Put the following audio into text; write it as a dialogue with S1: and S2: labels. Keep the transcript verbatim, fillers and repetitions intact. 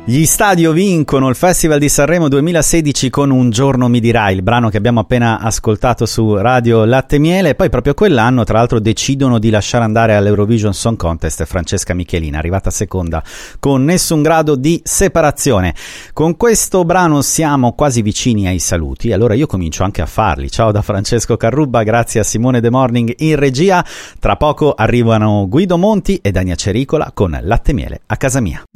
S1: Gli Stadio vincono il Festival di Sanremo duemilasedici con Un giorno mi dirai, il brano che abbiamo appena ascoltato su Radio Latte Miele, e poi proprio quell'anno tra l'altro decidono di lasciare andare all'Eurovision Song Contest Francesca Michelina, arrivata seconda con Nessun grado di separazione. Con questo brano siamo quasi vicini ai saluti, allora io comincio anche a farli. Ciao da Francesco Carrubba, grazie a Simone De Morning in regia. Tra poco arrivano Guido Monti e Dania Cericola con Latte Miele a casa mia.